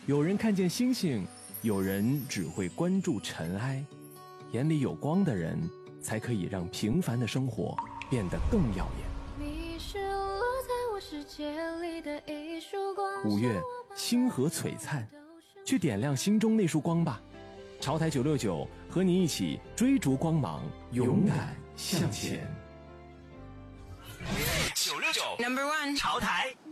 有人看见星星，有人只会关注尘埃。眼里有光的人，才可以让平凡的生活变得更耀眼。 你是落在我世界里的一束光。 5月，星河璀璨，去点亮心中那束光吧。潮台969和你一起追逐光芒，勇敢向前。 969 No.1潮台。